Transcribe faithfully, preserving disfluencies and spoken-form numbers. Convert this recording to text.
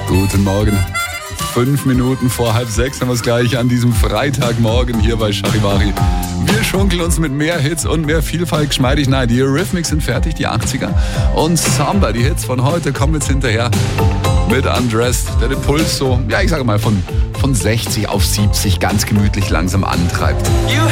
Guten Morgen. Fünf Minuten vor halb sechs haben wir es gleich an diesem Freitagmorgen hier bei Charivari. Wir schunkeln uns mit mehr Hits und mehr Vielfalt geschmeidig. Nein, die Eurythmics sind fertig, die achtziger. Und Samba, die Hits von heute, kommen jetzt hinterher mit Undressed, der den Puls so, ja ich sage mal, von, von sechzig auf siebzig ganz gemütlich langsam antreibt. You